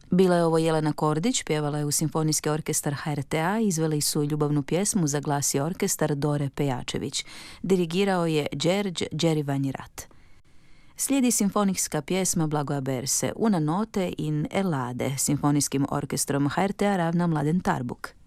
Bila je ovo Jelena Kordić, pjevala je u Simfonijski orkestar HRT-a, izveli su ljubavnu pjesmu za glas i orkestar Dore Pejačević. Dirigirao je Đerđ Đerivanjirat. Slijedi simfonijska pjesma Blagoja Berse, Una note in Elade, simfonijskim orkestrom HRT-a ravna Mladen Tarbuk.